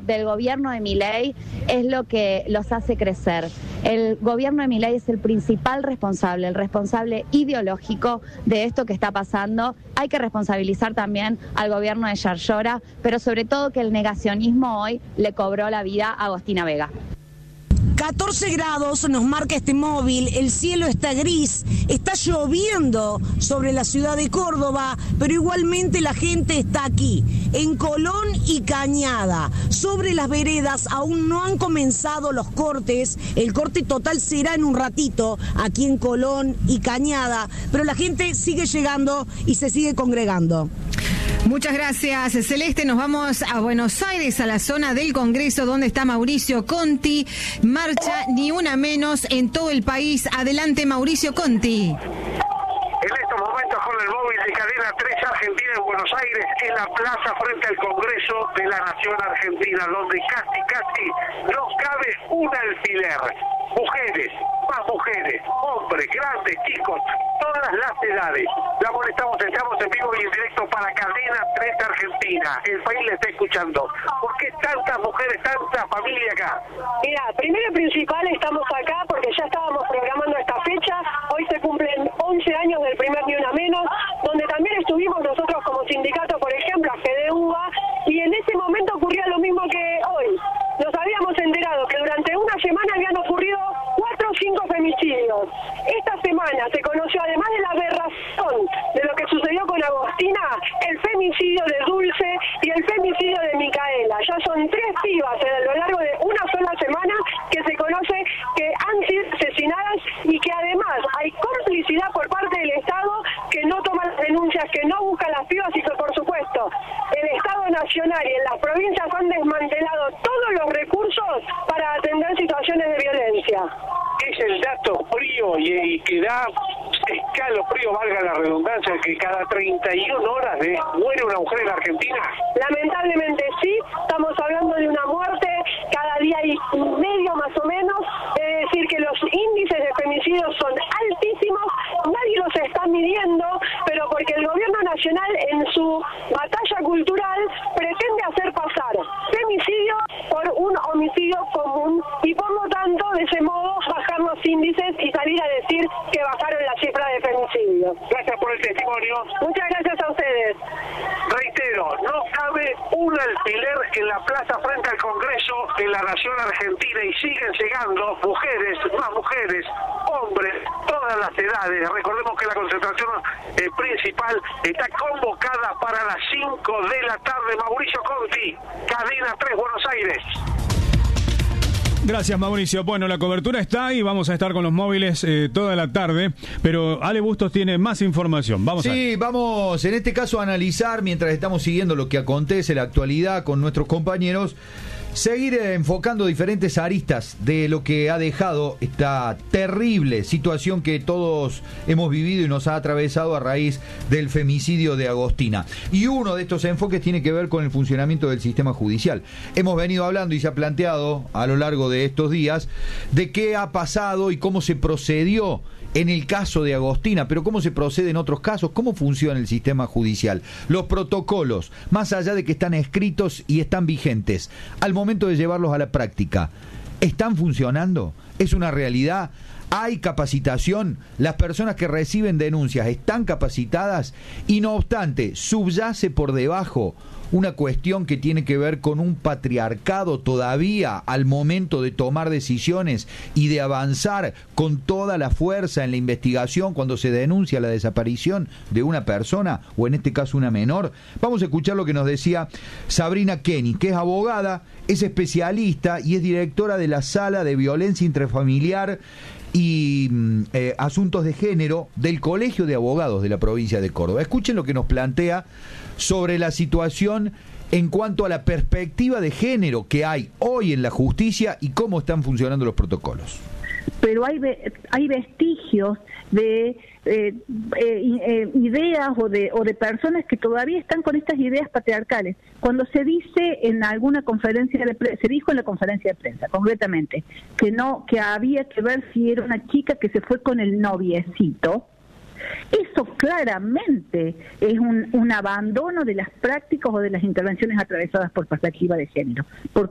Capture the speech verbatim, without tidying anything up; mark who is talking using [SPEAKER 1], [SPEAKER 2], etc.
[SPEAKER 1] del gobierno de Milei es lo que los hace crecer. El gobierno de Milei es el principal responsable, el responsable ideológico de esto que está pasando. Hay que responsabilizar también al gobierno de Yarlora, pero sobre todo que el negacionismo hoy le cobró la vida a Agostina Vega.
[SPEAKER 2] catorce grados nos marca este móvil, el cielo está gris, está lloviendo sobre la ciudad de Córdoba, pero igualmente la gente está aquí, en Colón y Cañada. Sobre las veredas aún no han comenzado los cortes, el corte total será en un ratito aquí en Colón y Cañada, pero la gente sigue llegando y se sigue congregando.
[SPEAKER 3] Muchas gracias, Celeste. Nos vamos a Buenos Aires, a la zona del Congreso, donde está Mauricio Conti. Marcha ni una menos en todo el país. Adelante, Mauricio Conti.
[SPEAKER 4] En estos momentos con el móvil de Cadena tres Argentina en Buenos Aires, en la plaza frente al Congreso de la Nación Argentina, donde casi, casi no cabe un alfiler. Mujeres, más mujeres, hombres, grandes, chicos, todas las edades. La molestamos, estamos en vivo y en directo para Cadena tres Argentina. El país le está escuchando. ¿Por qué tantas mujeres, tanta familia acá?
[SPEAKER 5] Mira, primero y principal estamos acá porque ya estábamos programando esta fecha. Hoy se cumplen once años del primer Ni Una Menos, donde también estuvimos nosotros como sindicato, por ejemplo, a FEDEUBA, y en ese momento ocurría lo mismo que hoy. Nos habíamos enterado que durante una semana habían ocurrido cuatro o cinco femicidios. Esta semana se conoció, además de la aberración de lo que sucedió con Agostina, el femicidio de Dulce y el femicidio de Micaela. Ya son tres pibas a lo largo de una sola semana que se conoce que han sido asesinadas y que además hay complicidad por parte del Estado que no toma las denuncias, que no busca las pibas y que por supuesto el Estado Nacional y en las provincias han desmantelado todos los recursos para atender situaciones de violencia.
[SPEAKER 4] Es el dato frío y, y que da escalofrío, valga la redundancia, que cada treinta y una horas de muere una mujer en la Argentina.
[SPEAKER 5] Lamentablemente sí, estamos hablando de una muerte cada día y medio más o menos, es decir que los índices de femicidios son altísimos, nadie los está midiendo, pero porque el gobierno nacional en su batalla cultural pretende hacer pasar femicidio por un homicidio común y por lo tanto de ese modo bajar los índices y salir a decir que bajaron la cifra de femicidios.
[SPEAKER 4] Gracias por el testimonio.
[SPEAKER 5] Muchas gracias a ustedes.
[SPEAKER 4] Reitero, no cabe un alfiler en la plaza frente al Congreso de la Nación Argentina y siguen llegando mujeres, más mujeres, hombres, todas las edades. Recordemos que la concentración eh, principal está convocada para las cinco de la tarde. Mauricio Conti, Cadena tres, Buenos Aires.
[SPEAKER 6] Gracias, Mauricio. Bueno, la cobertura está ahí, vamos a estar con los móviles eh, toda la tarde, pero Ale Bustos tiene más información. Vamos
[SPEAKER 7] sí,
[SPEAKER 6] a
[SPEAKER 7] Sí, vamos en este caso a analizar, mientras estamos siguiendo lo que acontece, la actualidad con nuestros compañeros, seguir eh, enfocando diferentes aristas de lo que ha dejado esta terrible situación que todos hemos vivido y nos ha atravesado a raíz del femicidio de Agostina. Y uno de estos enfoques tiene que ver con el funcionamiento del sistema judicial. Hemos venido hablando y se ha planteado a lo largo de estos días de qué ha pasado y cómo se procedió en el caso de Agostina, pero cómo se procede en otros casos, cómo funciona el sistema judicial, los protocolos, más allá de que están escritos y están vigentes, al momento de llevarlos a la práctica, ¿están funcionando? ¿Es una realidad? ¿Hay capacitación? ¿Las personas que reciben denuncias están capacitadas? Y no obstante, subyace por debajo una cuestión que tiene que ver con un patriarcado todavía al momento de tomar decisiones y de avanzar con toda la fuerza en la investigación cuando se denuncia la desaparición de una persona, o en este caso una menor. Vamos a escuchar lo que nos decía Sabrina Kenny, que es abogada, es especialista y es directora de la Sala de Violencia Intrafamiliar y eh, Asuntos de Género del Colegio de Abogados de la provincia de Córdoba. Escuchen lo que nos plantea sobre la situación en cuanto a la perspectiva de género que hay hoy en la justicia y cómo están funcionando los protocolos.
[SPEAKER 8] Pero hay hay vestigios de eh, eh, ideas o de o de personas que todavía están con estas ideas patriarcales. Cuando se dice en alguna conferencia de prensa, se dijo en la conferencia de prensa concretamente que no, que había que ver si era una chica que se fue con el noviecito, eso claramente es un, un abandono de las prácticas o de las intervenciones atravesadas por perspectiva de género. Porque